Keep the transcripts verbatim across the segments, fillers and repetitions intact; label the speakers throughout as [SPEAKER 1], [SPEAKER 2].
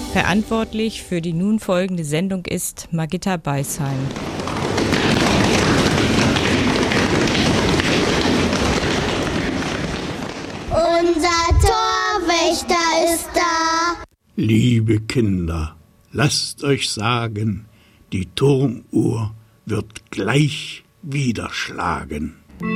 [SPEAKER 1] Verantwortlich für die nun folgende Sendung ist Margitta Beisheim.
[SPEAKER 2] Unser Torwächter ist da.
[SPEAKER 3] Liebe Kinder, lasst euch sagen, die Turmuhr wird gleich wieder schlagen.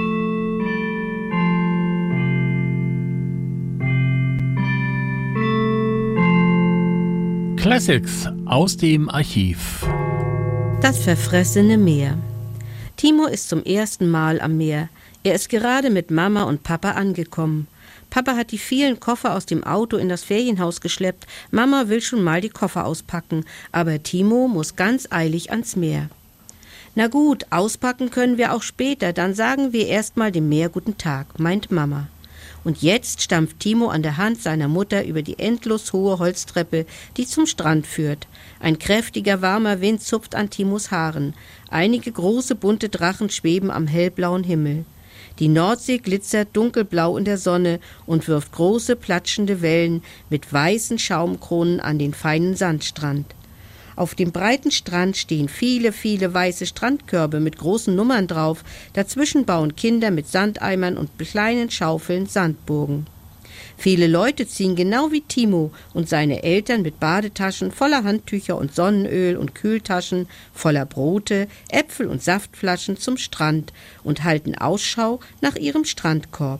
[SPEAKER 4] Classics aus dem Archiv.
[SPEAKER 5] Das verfressene Meer. Timo ist zum ersten Mal am Meer. Er ist gerade mit Mama und Papa angekommen. Papa hat die vielen Koffer aus dem Auto in das Ferienhaus geschleppt. Mama will schon mal die Koffer auspacken, aber Timo muss ganz eilig ans Meer. Na gut, auspacken können wir auch später, dann sagen wir erst mal dem Meer guten Tag, meint Mama. Und jetzt stampft Timo an der Hand seiner Mutter über die endlos hohe Holztreppe, die zum Strand führt. Ein kräftiger, warmer Wind zupft an Timos Haaren. Einige große, bunte Drachen schweben am hellblauen Himmel. Die Nordsee glitzert dunkelblau in der Sonne und wirft große, platschende Wellen mit weißen Schaumkronen an den feinen Sandstrand. Auf dem breiten Strand stehen viele, viele weiße Strandkörbe mit großen Nummern drauf. Dazwischen bauen Kinder mit Sandeimern und kleinen Schaufeln Sandburgen. Viele Leute ziehen genau wie Timo und seine Eltern mit Badetaschen voller Handtücher und Sonnenöl und Kühltaschen voller Brote, Äpfel und Saftflaschen zum Strand und halten Ausschau nach ihrem Strandkorb.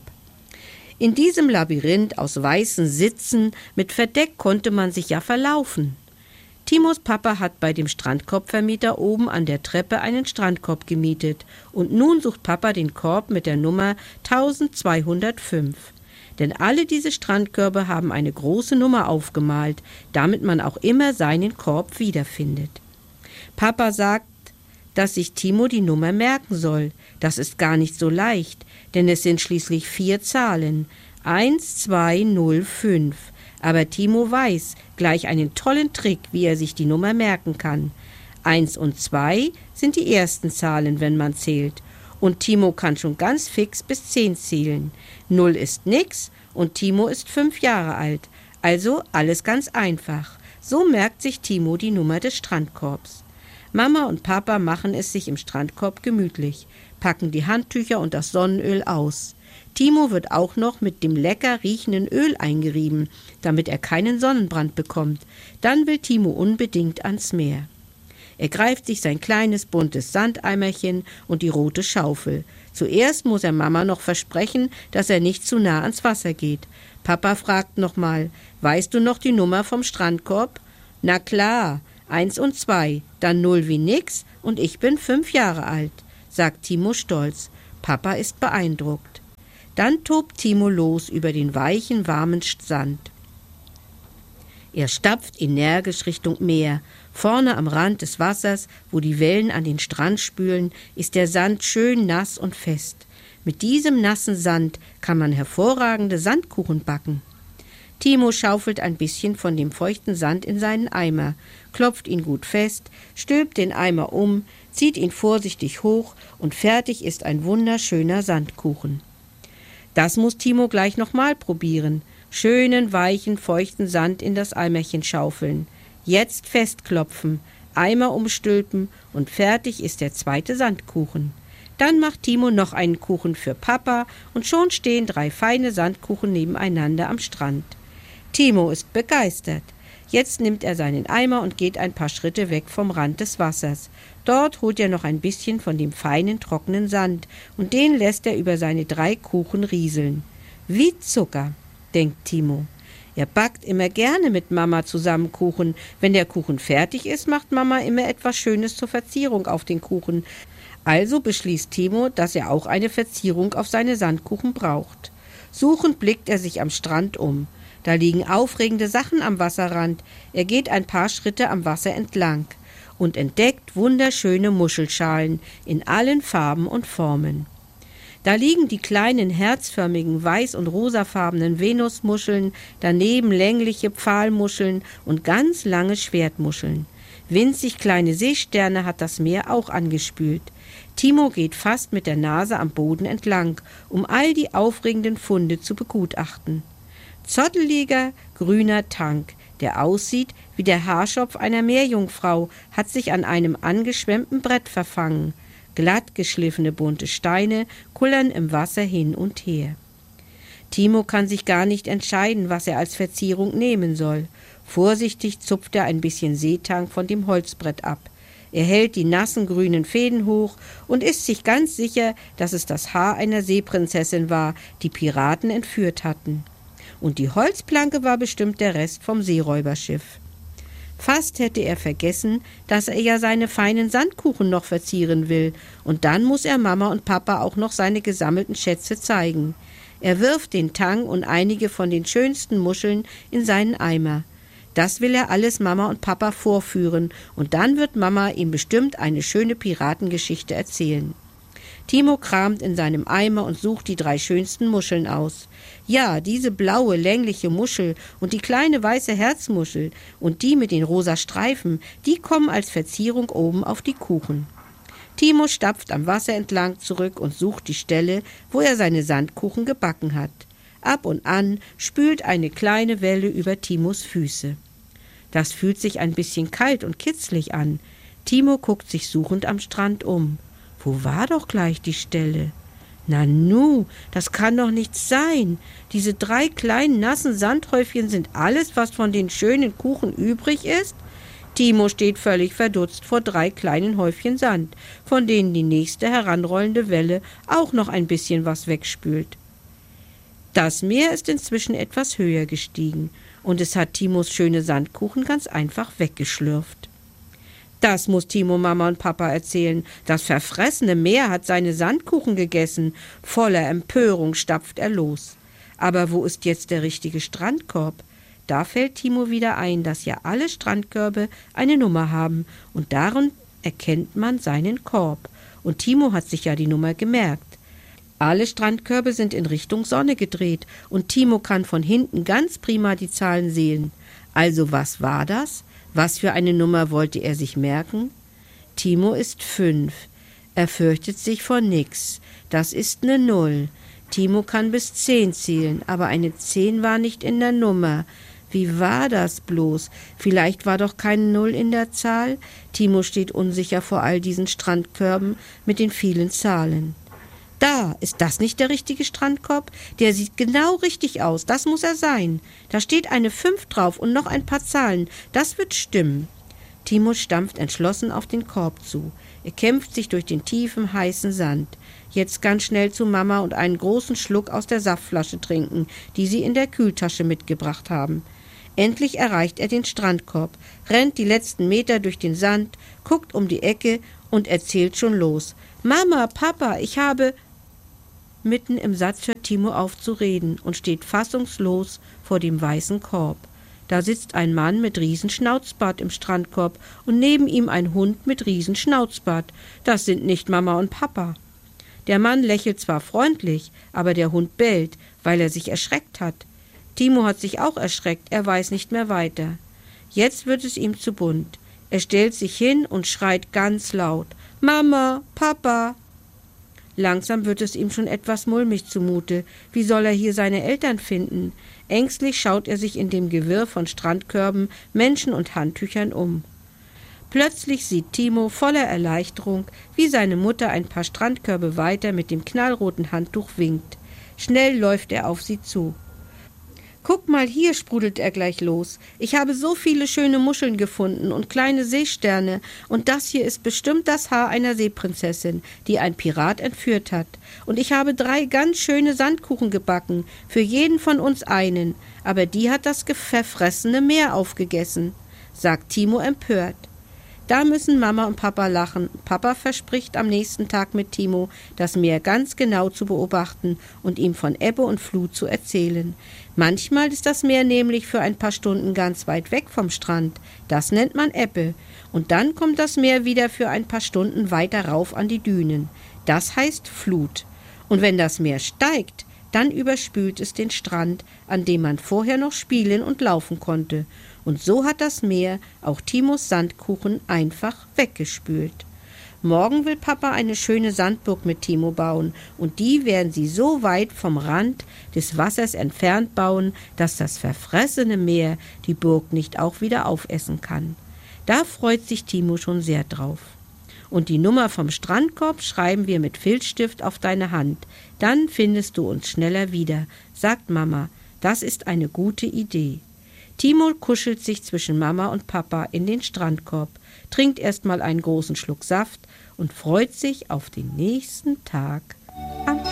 [SPEAKER 5] In diesem Labyrinth aus weißen Sitzen mit Verdeck konnte man sich ja verlaufen. Timos Papa hat bei dem Strandkorbvermieter oben an der Treppe einen Strandkorb gemietet und nun sucht Papa den Korb mit der Nummer eintausendzweihundertfünf. Denn alle diese Strandkörbe haben eine große Nummer aufgemalt, damit man auch immer seinen Korb wiederfindet. Papa sagt, dass sich Timo die Nummer merken soll. Das ist gar nicht so leicht, denn es sind schließlich vier Zahlen. eins, zwei, null, fünf. Aber Timo weiß gleich einen tollen Trick, wie er sich die Nummer merken kann. Eins und zwei sind die ersten Zahlen, wenn man zählt. Und Timo kann schon ganz fix bis zehn zählen. Null ist nix und Timo ist fünf Jahre alt. Also alles ganz einfach. So merkt sich Timo die Nummer des Strandkorbs. Mama und Papa machen es sich im Strandkorb gemütlich, packen die Handtücher und das Sonnenöl aus. Timo wird auch noch mit dem lecker riechenden Öl eingerieben, damit er keinen Sonnenbrand bekommt. Dann will Timo unbedingt ans Meer. Er greift sich sein kleines buntes Sandeimerchen und die rote Schaufel. Zuerst muss er Mama noch versprechen, dass er nicht zu nah ans Wasser geht. Papa fragt nochmal, weißt du noch die Nummer vom Strandkorb? Na klar, eins und zwei, dann null wie nix und ich bin fünf Jahre alt, sagt Timo stolz. Papa ist beeindruckt. Dann tobt Timo los über den weichen, warmen Sand. Er stapft energisch Richtung Meer. Vorne am Rand des Wassers, wo die Wellen an den Strand spülen, ist der Sand schön nass und fest. Mit diesem nassen Sand kann man hervorragende Sandkuchen backen. Timo schaufelt ein bisschen von dem feuchten Sand in seinen Eimer, klopft ihn gut fest, stülpt den Eimer um, zieht ihn vorsichtig hoch und fertig ist ein wunderschöner Sandkuchen. Das muss Timo gleich nochmal probieren. Schönen, weichen, feuchten Sand in das Eimerchen schaufeln. Jetzt festklopfen, Eimer umstülpen und fertig ist der zweite Sandkuchen. Dann macht Timo noch einen Kuchen für Papa und schon stehen drei feine Sandkuchen nebeneinander am Strand. Timo ist begeistert. Jetzt nimmt er seinen Eimer und geht ein paar Schritte weg vom Rand des Wassers. Dort holt er noch ein bisschen von dem feinen, trockenen Sand und den lässt er über seine drei Kuchen rieseln. Wie Zucker, denkt Timo. Er backt immer gerne mit Mama zusammen Kuchen. Wenn der Kuchen fertig ist, macht Mama immer etwas Schönes zur Verzierung auf den Kuchen. Also beschließt Timo, dass er auch eine Verzierung auf seine Sandkuchen braucht. Suchend blickt er sich am Strand um. Da liegen aufregende Sachen am Wasserrand. Er geht ein paar Schritte am Wasser entlang und entdeckt wunderschöne Muschelschalen in allen Farben und Formen. Da liegen die kleinen herzförmigen weiß- und rosafarbenen Venusmuscheln, daneben längliche Pfahlmuscheln und ganz lange Schwertmuscheln. Winzig kleine Seesterne hat das Meer auch angespült. Timo geht fast mit der Nase am Boden entlang, um all die aufregenden Funde zu begutachten. Zotteliger, grüner Tank, der aussieht wie der Haarschopf einer Meerjungfrau, hat sich an einem angeschwemmten Brett verfangen. Glatt geschliffene bunte Steine kullern im Wasser hin und her. Timo kann sich gar nicht entscheiden, was er als Verzierung nehmen soll. Vorsichtig zupft er ein bisschen Seetang von dem Holzbrett ab. Er hält die nassen grünen Fäden hoch und ist sich ganz sicher, dass es das Haar einer Seeprinzessin war, die Piraten entführt hatten. Und die Holzplanke war bestimmt der Rest vom Seeräuberschiff. Fast hätte er vergessen, dass er ja seine feinen Sandkuchen noch verzieren will, und dann muss er Mama und Papa auch noch seine gesammelten Schätze zeigen. Er wirft den Tang und einige von den schönsten Muscheln in seinen Eimer. Das will er alles Mama und Papa vorführen, und dann wird Mama ihm bestimmt eine schöne Piratengeschichte erzählen. Timo kramt in seinem Eimer und sucht die drei schönsten Muscheln aus. Ja, diese blaue, längliche Muschel und die kleine weiße Herzmuschel und die mit den rosa Streifen, die kommen als Verzierung oben auf die Kuchen. Timo stapft am Wasser entlang zurück und sucht die Stelle, wo er seine Sandkuchen gebacken hat. Ab und an spült eine kleine Welle über Timos Füße. Das fühlt sich ein bisschen kalt und kitzlig an. Timo guckt sich suchend am Strand um. Wo war doch gleich die Stelle? Nanu, das kann doch nicht sein. Diese drei kleinen nassen Sandhäufchen sind alles, was von den schönen Kuchen übrig ist? Timo steht völlig verdutzt vor drei kleinen Häufchen Sand, von denen die nächste heranrollende Welle auch noch ein bisschen was wegspült. Das Meer ist inzwischen etwas höher gestiegen, und es hat Timos schöne Sandkuchen ganz einfach weggeschlürft. Das muss Timo Mama und Papa erzählen. Das verfressene Meer hat seine Sandkuchen gegessen. Voller Empörung stapft er los. Aber wo ist jetzt der richtige Strandkorb? Da fällt Timo wieder ein, dass ja alle Strandkörbe eine Nummer haben, und darin erkennt man seinen Korb. Und Timo hat sich ja die Nummer gemerkt. Alle Strandkörbe sind in Richtung Sonne gedreht, und Timo kann von hinten ganz prima die Zahlen sehen. Also was war das? Was für eine Nummer wollte er sich merken? Timo ist fünf. Er fürchtet sich vor nix. Das ist ne Null. Timo kann bis zehn zählen, aber eine zehn war nicht in der Nummer. Wie war das bloß? Vielleicht war doch keine Null in der Zahl? Timo steht unsicher vor all diesen Strandkörben mit den vielen Zahlen. Da, ist das nicht der richtige Strandkorb? Der sieht genau richtig aus, das muss er sein. Da steht eine fünf drauf und noch ein paar Zahlen, das wird stimmen. Timo stampft entschlossen auf den Korb zu. Er kämpft sich durch den tiefen, heißen Sand. Jetzt ganz schnell zu Mama und einen großen Schluck aus der Saftflasche trinken, die sie in der Kühltasche mitgebracht haben. Endlich erreicht er den Strandkorb, rennt die letzten Meter durch den Sand, guckt um die Ecke und erzählt schon los. Mama, Papa, ich habe... Mitten im Satz hört Timo auf zu reden und steht fassungslos vor dem weißen Korb. Da sitzt ein Mann mit Riesenschnauzbart im Strandkorb und neben ihm ein Hund mit Riesenschnauzbart. Das sind nicht Mama und Papa. Der Mann lächelt zwar freundlich, aber der Hund bellt, weil er sich erschreckt hat. Timo hat sich auch erschreckt, er weiß nicht mehr weiter. Jetzt wird es ihm zu bunt. Er stellt sich hin und schreit ganz laut: Mama, Papa! Langsam wird es ihm schon etwas mulmig zumute. Wie soll er hier seine Eltern finden? Ängstlich schaut er sich in dem Gewirr von Strandkörben, Menschen und Handtüchern um. Plötzlich sieht Timo voller Erleichterung, wie seine Mutter ein paar Strandkörbe weiter mit dem knallroten Handtuch winkt. Schnell läuft er auf sie zu. »Guck mal hier«, sprudelt er gleich los. »Ich habe so viele schöne Muscheln gefunden und kleine Seesterne, und das hier ist bestimmt das Haar einer Seeprinzessin, die ein Pirat entführt hat. Und ich habe drei ganz schöne Sandkuchen gebacken, für jeden von uns einen, aber die hat das verfressene Meer aufgegessen«, sagt Timo empört. Da müssen Mama und Papa lachen. Papa verspricht am nächsten Tag mit Timo, das Meer ganz genau zu beobachten und ihm von Ebbe und Flut zu erzählen. Manchmal ist das Meer nämlich für ein paar Stunden ganz weit weg vom Strand. Das nennt man Ebbe. Und dann kommt das Meer wieder für ein paar Stunden weiter rauf an die Dünen. Das heißt Flut. Und wenn das Meer steigt, dann überspült es den Strand, an dem man vorher noch spielen und laufen konnte. Und so hat das Meer auch Timos Sandkuchen einfach weggespült. Morgen will Papa eine schöne Sandburg mit Timo bauen und die werden sie so weit vom Rand des Wassers entfernt bauen, dass das verfressene Meer die Burg nicht auch wieder aufessen kann. Da freut sich Timo schon sehr drauf. Und die Nummer vom Strandkorb schreiben wir mit Filzstift auf deine Hand. Dann findest du uns schneller wieder, sagt Mama. Das ist eine gute Idee. Timo kuschelt sich zwischen Mama und Papa in den Strandkorb, trinkt erstmal einen großen Schluck Saft und freut sich auf den nächsten Tag am